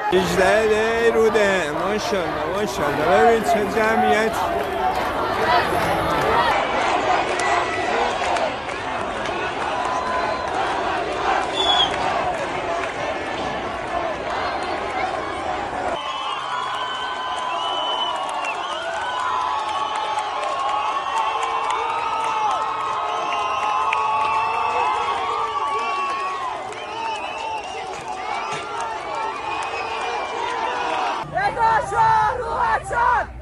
18 روده. ماشاءالله ماشاءالله. ببین چه جمعیت. شهر و